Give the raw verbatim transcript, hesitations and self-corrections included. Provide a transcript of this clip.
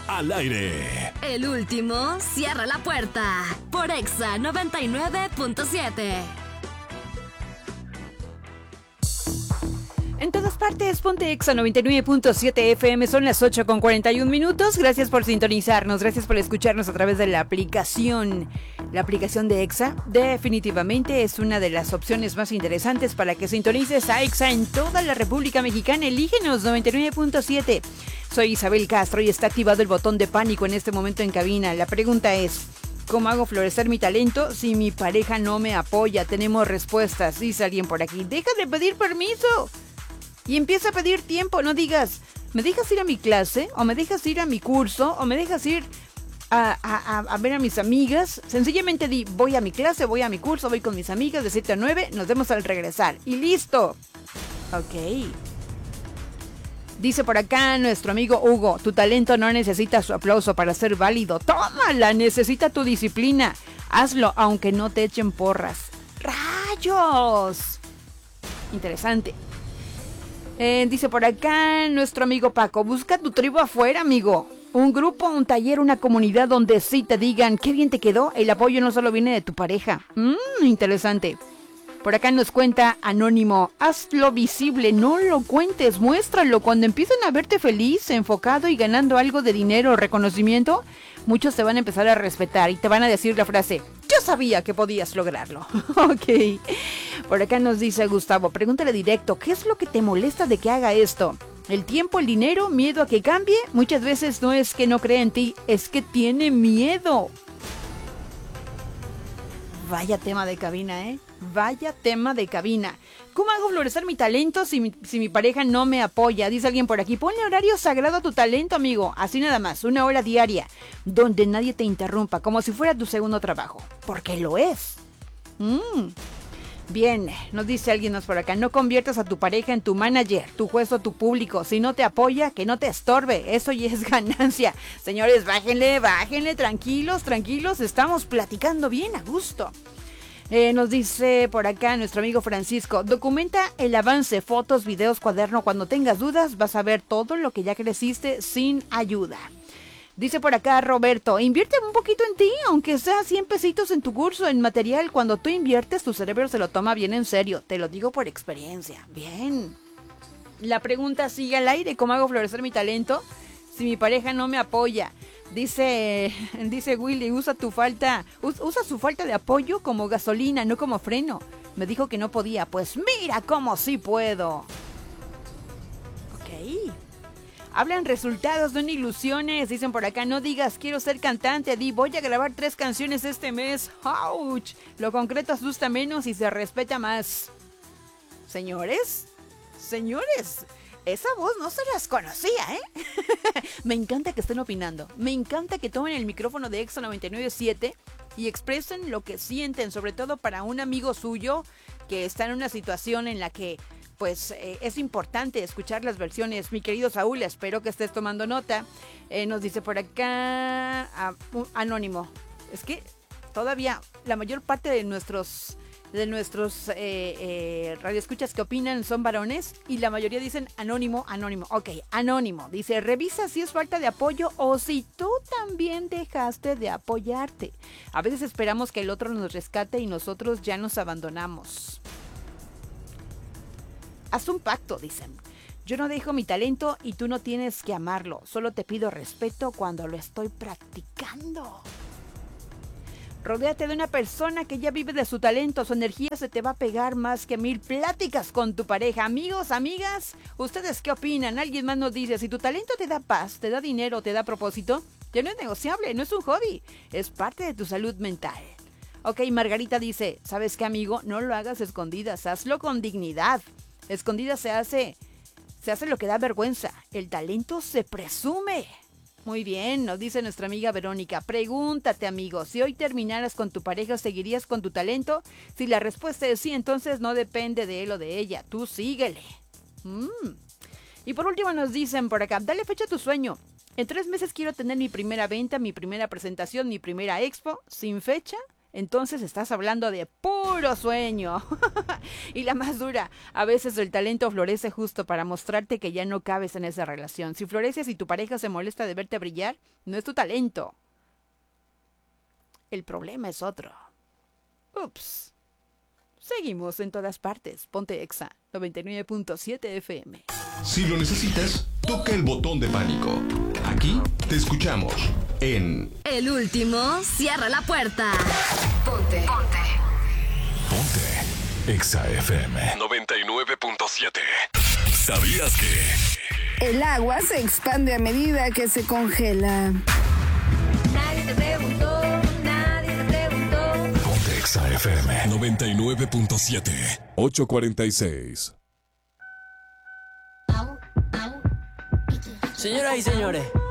al aire. El último cierra la puerta por Exa noventa y nueve punto siete. En todas partes, ponte Exa noventa y nueve punto siete F M, son las ocho con cuarenta y un minutos. Gracias por sintonizarnos, gracias por escucharnos a través de la aplicación. La aplicación de Exa definitivamente es una de las opciones más interesantes para que sintonices a Exa en toda la República Mexicana. Elígenos noventa y nueve punto siete. Soy Isabel Castro y está activado el botón de pánico en este momento en cabina. La pregunta es: ¿cómo hago florecer mi talento si mi pareja no me apoya? Tenemos respuestas. Dice alguien por aquí: deja de pedir permiso y empieza a pedir tiempo. No digas, ¿me dejas ir a mi clase? ¿O me dejas ir a mi curso? ¿O me dejas ir a, a, a ver a mis amigas? Sencillamente di, voy a mi clase, voy a mi curso, voy con mis amigas de siete a nueve, nos vemos al regresar. Y listo. Ok. Dice por acá nuestro amigo Hugo: tu talento no necesita su aplauso para ser válido. ¡Tómala! Necesita tu disciplina. Hazlo aunque no te echen porras. ¡Rayos! Interesante. Eh, dice por acá nuestro amigo Paco: busca tu tribu afuera, amigo. Un grupo, un taller, una comunidad donde sí te digan qué bien te quedó. El apoyo no solo viene de tu pareja. Mmm, interesante. Por acá nos cuenta Anónimo: hazlo visible, no lo cuentes, muéstralo. Cuando empiecen a verte feliz, enfocado y ganando algo de dinero o reconocimiento, muchos te van a empezar a respetar y te van a decir la frase: yo sabía que podías lograrlo. Ok. Por acá nos dice Gustavo: pregúntale directo, ¿qué es lo que te molesta de que haga esto? ¿El tiempo, el dinero, miedo a que cambie? Muchas veces no es que no cree en ti, es que tiene miedo. Vaya tema de cabina, ¿eh? Vaya tema de cabina. ¿Cómo hago florecer mi talento si mi, si mi pareja no me apoya? Dice alguien por aquí: ponle horario sagrado a tu talento, amigo. Así nada más, una hora diaria, donde nadie te interrumpa, como si fuera tu segundo trabajo. Porque lo es. Mmm. Bien, nos dice alguien más por acá: no conviertas a tu pareja en tu manager, tu juez o tu público. Si no te apoya, que no te estorbe. Eso ya es ganancia. Señores, bájenle, bájenle, tranquilos, tranquilos. Estamos platicando bien a gusto. Eh, nos dice por acá nuestro amigo Francisco: documenta el avance, fotos, videos, cuaderno. Cuando tengas dudas, vas a ver todo lo que ya creciste sin ayuda. Dice por acá Roberto: invierte un poquito en ti, aunque sea cien pesitos en tu curso, en material. Cuando tú inviertes, tu cerebro se lo toma bien en serio. Te lo digo por experiencia. Bien. La pregunta sigue al aire: ¿cómo hago florecer mi talento si mi pareja no me apoya? Dice, dice Willy: usa tu falta, usa su falta de apoyo como gasolina, no como freno. Me dijo que no podía. Pues mira cómo sí puedo. Ok. Hablan resultados, no en ilusiones. Dicen por acá: no digas quiero ser cantante, di voy a grabar tres canciones este mes. ¡Auch! Lo concreto asusta menos y se respeta más. Señores, señores, esa voz no se las conocía, ¿eh? Me encanta que estén opinando. Me encanta que tomen el micrófono de Exa noventa y nueve punto siete y expresen lo que sienten, sobre todo para un amigo suyo que está en una situación en la que pues eh, es importante escuchar las versiones. Mi querido Saúl, espero que estés tomando nota. Eh, nos dice por acá ah, un Anónimo: es que todavía la mayor parte de nuestros de nuestros eh, eh, radioescuchas que opinan son varones y la mayoría dicen anónimo, anónimo. Ok, Anónimo dice: revisa si es falta de apoyo o si tú también dejaste de apoyarte. A veces esperamos que el otro nos rescate y nosotros ya nos abandonamos. Haz un pacto, dicen. Yo no dejo mi talento y tú no tienes que amarlo. Solo te pido respeto cuando lo estoy practicando. Rodéate de una persona que ya vive de su talento. Su energía se te va a pegar más que mil pláticas con tu pareja. Amigos, amigas, ¿ustedes qué opinan? Alguien más nos dice: si tu talento te da paz, te da dinero, te da propósito, ya no es negociable, no es un hobby. Es parte de tu salud mental. Ok, Margarita dice: ¿sabes qué, amigo? No lo hagas escondidas, hazlo con dignidad. Escondidas se hace, se hace lo que da vergüenza. El talento se presume. Muy bien, nos dice nuestra amiga Verónica: pregúntate, amigo, si hoy terminaras con tu pareja, ¿seguirías con tu talento? Si la respuesta es sí, entonces no depende de él o de ella, tú síguele. Mm. Y por último nos dicen por acá: dale fecha a tu sueño. En tres meses quiero tener mi primera venta, mi primera presentación, mi primera expo. Sin fecha, entonces estás hablando de puro sueño. Y la más dura, a veces el talento florece justo para mostrarte que ya no cabes en esa relación. Si floreces y tu pareja se molesta de verte brillar, no es tu talento. El problema es otro. Ups. Seguimos en todas partes. Ponte Exa noventa y nueve punto siete F M. Si lo necesitas, toca el botón de pánico. Aquí te escuchamos en... El último, cierra la puerta. Ponte. Ponte. Ponte Exa F M noventa y nueve punto siete. ¿Sabías que el agua se expande a medida que se congela? Nadie te preguntó, nadie te preguntó. Ponte Exa F M noventa y nueve punto siete. ocho cuarenta y seis. Señoras y señores,